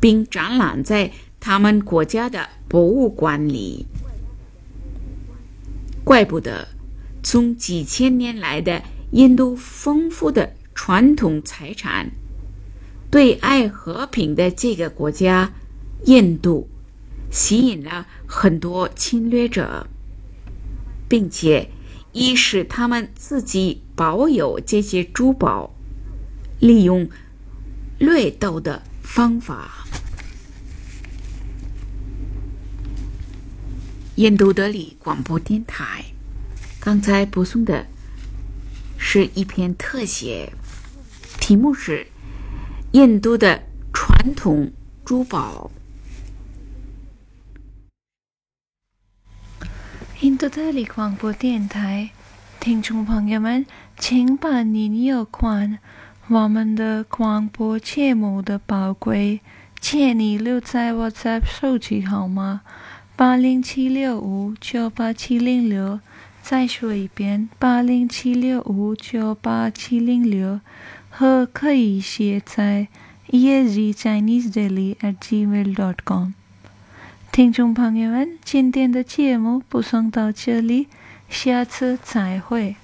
并展览在他们国家的博物馆里。怪不得从几千年来的印度丰富的传统财产，对爱和平的这个国家印度吸引了很多侵略者，并且以使他们自己保有这些珠宝，利用掠夺的方法。印度德里广播电台刚才播送的是一篇特写，题目是印度的传统珠宝。 印度德里广播电台听众朋友们，请把您有关我们的广播节目的宝贵建议留在 WhatsApp 手机号码80765987706，再说一遍80765987706，和可以写在 esgchinesedaily@gmail.com。听众朋友们，今天的节目播送到这里，下次再会。